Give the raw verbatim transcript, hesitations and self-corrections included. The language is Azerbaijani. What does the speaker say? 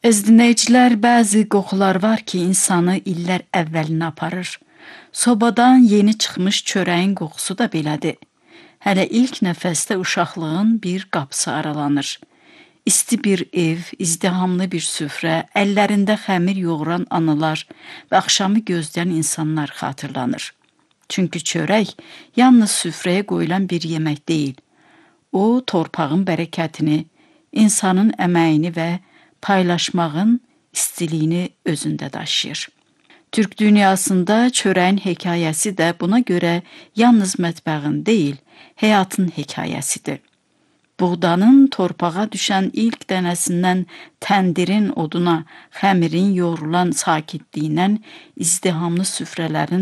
Ez dinləyicilər, bəzi qoxular var ki, insanı illər əvvəlinə aparır. Sobadan yeni çıxmış çörəyin qoxusu da belədir. Hələ ilk nəfəsdə uşaqlığın bir qapısı aralanır. İsti bir ev, izdihamlı bir süfrə, əllərində xəmir yoğuran analar və axşamı gözləyən insanlar xatırlanır. Çünki çörək yalnız süfrəyə qoyulan bir yemək deyil. O, torpağın bərəkətini, insanın əməyini və paylaşmağın istiliyini özündə daşıyır. Türk dünyasında çörəyin hekayəsi də buna görə yalnız mətbəğin deyil, həyatın hekayəsidir. Buğdanın torpağa düşən ilk dənəsindən təndirin oduna, xəmirin yoğrulan sakitliyindən izdihamlı süfrələrin